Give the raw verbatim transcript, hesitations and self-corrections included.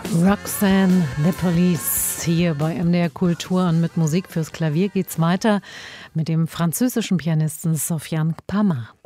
Roxanne Le Police hier bei M D R Kultur, und mit Musik fürs Klavier geht's weiter mit dem französischen Pianisten Sofiane Pamart.